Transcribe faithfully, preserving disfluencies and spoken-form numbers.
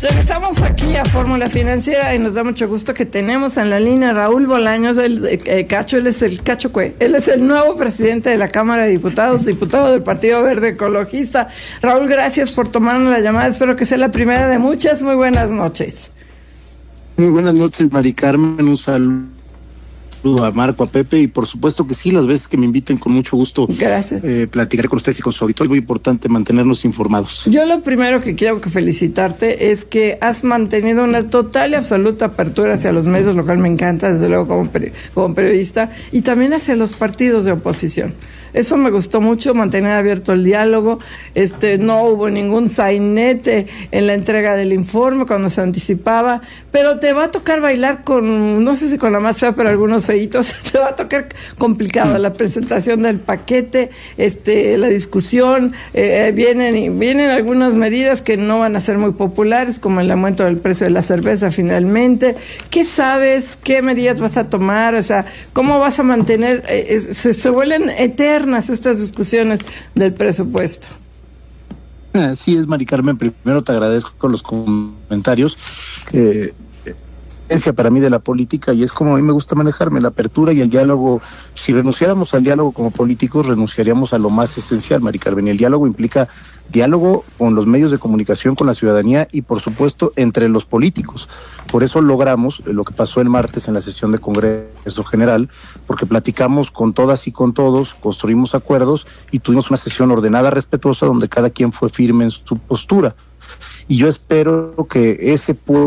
Regresamos aquí a Fórmula Financiera y nos da mucho gusto que tenemos en la línea Raúl Bolaños, el eh, Cacho, él es el Cacho Cue, él es el nuevo presidente de la Cámara de Diputados, diputado del Partido Verde Ecologista. Raúl, gracias por tomarnos la llamada, espero que sea la primera de muchas. Muy buenas noches. Muy buenas noches, Mari Carmen, un saludo a Marco, a Pepe, y por supuesto que sí, las veces que me inviten, con mucho gusto. Gracias. Eh, platicar con ustedes y con su auditorio. Es muy importante mantenernos informados. Yo lo primero que quiero que felicitarte es que has mantenido una total y absoluta apertura hacia los medios, lo cual me encanta, desde luego, como, peri como periodista, y también hacia los partidos de oposición. Eso me gustó mucho, mantener abierto el diálogo. Este, no hubo ningún sainete en la entrega del informe cuando se anticipaba, pero te va a tocar bailar con, no sé si con la más fea, pero algunos feitos, te va a tocar complicado la presentación del paquete, este, la discusión, eh, vienen, vienen algunas medidas que no van a ser muy populares, como el aumento del precio de la cerveza finalmente. ¿Qué sabes? ¿Qué medidas vas a tomar? O sea, ¿cómo vas a mantener? Eh, se, se vuelven eternas estas discusiones del presupuesto. Así es, Mari Carmen, primero te agradezco los comentarios. Eh, es que para mí de la política, y es como a mí me gusta manejarme, la apertura y el diálogo. Si renunciáramos al diálogo como políticos, renunciaríamos a lo más esencial, Mari Carmen. Y el diálogo implica diálogo con los medios de comunicación, con la ciudadanía y, por supuesto, entre los políticos. Por eso logramos lo que pasó el martes en la sesión de Congreso General, porque platicamos con todas y con todos, construimos acuerdos y tuvimos una sesión ordenada, respetuosa, donde cada quien fue firme en su postura. Y yo espero que ese pueblo